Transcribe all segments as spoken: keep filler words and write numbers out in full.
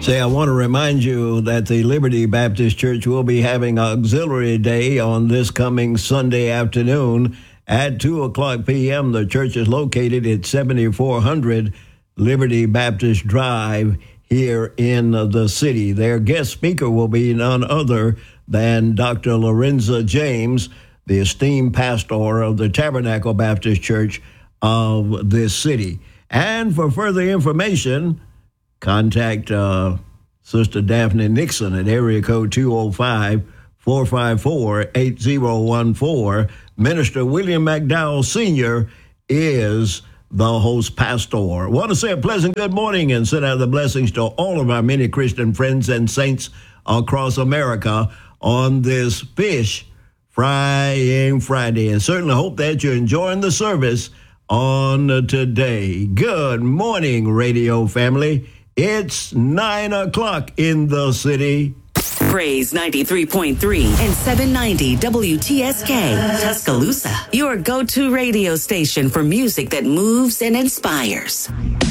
Say, I want to remind you that the Liberty Baptist Church will be having Auxiliary Day on this coming Sunday afternoon at two o'clock p.m. The church is located at seventy-four hundred Liberty Baptist Drive here in the city. Their guest speaker will be none other than Doctor Lorenza James, the esteemed pastor of the Tabernacle Baptist Church of this city. And for further information, contact uh, Sister Daphne Nixon at area code two oh five, four five four, eight oh one four. Minister William McDowell Senior is the host pastor. I want to say a pleasant good morning and send out the blessings to all of our many Christian friends and saints across America on this Fish Frying Friday. And certainly hope that you're enjoying the service on today. Good morning, radio family. It's nine o'clock in the city. Praise ninety-three point three and seven ninety W T S K, Tuscaloosa. Your go-to radio station for music that moves and inspires.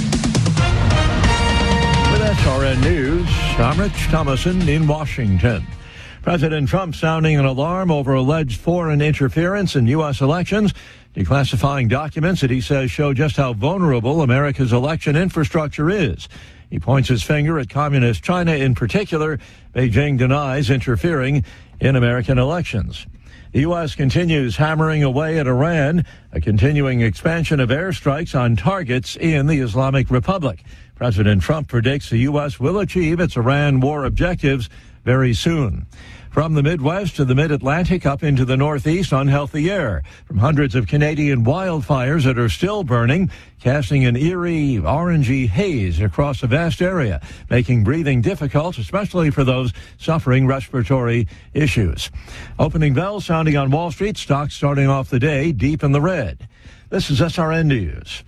With S R N News, I'm Rich Thomason in Washington. President Trump sounding an alarm over alleged foreign interference in U S elections, declassifying documents that he says show just how vulnerable America's election infrastructure is. He points his finger at communist China in particular. Beijing denies interfering in American elections. The U S continues hammering away at Iran, a continuing expansion of airstrikes on targets in the Islamic Republic. President Trump predicts the U S will achieve its Iran war objectives very soon. From the Midwest to the Mid-Atlantic up into the Northeast, unhealthy air from hundreds of Canadian wildfires that are still burning, casting an eerie, orangey haze across a vast area, making breathing difficult, especially for those suffering respiratory issues. Opening bells sounding on Wall Street, stocks starting off the day deep in the red. This is S R N News.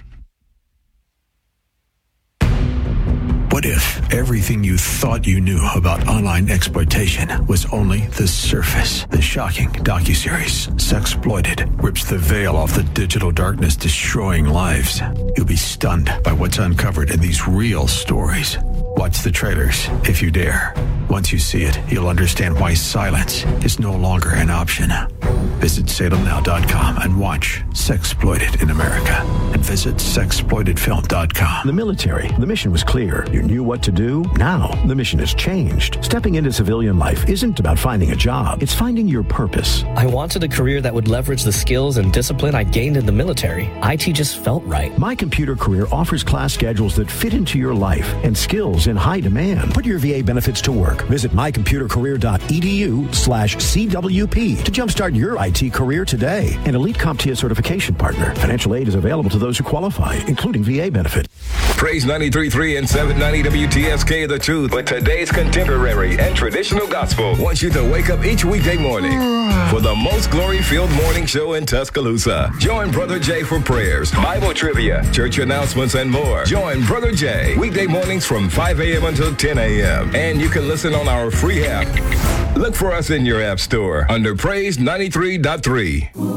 What if everything you thought you knew about online exploitation was only the surface? The shocking docuseries, Sexploited, rips the veil off the digital darkness, destroying lives. You'll be stunned by what's uncovered in these real stories. Watch the trailers, if you dare. Once you see it, you'll understand why silence is no longer an option. Visit Salem Now dot com and watch Sexploited in America. And visit Sexploited Film dot com. The military, the mission was clear. You knew what to do. Now, the mission has changed. Stepping into civilian life isn't about finding a job. It's finding your purpose. I wanted a career that would leverage the skills and discipline I gained in the military. I T just felt right. My Computer Career offers class schedules that fit into your life and skills in high demand. Put your V A benefits to work. Visit my computer career dot e d u slash C W P to jumpstart your I T career today. An elite CompTIA certification partner. Financial aid is available to those who qualify, including V A benefits. Praise ninety-three point three and seven ninety W T S K, The Truth, with today's contemporary and traditional gospel, wants you to wake up each weekday morning for the most glory-filled morning show in Tuscaloosa. Join Brother Jay for prayers, Bible trivia, church announcements, and more. Join Brother Jay weekday mornings from five a.m. until ten a.m. And you can listen on our free app. Look for us in your app store under Praise ninety-three point three.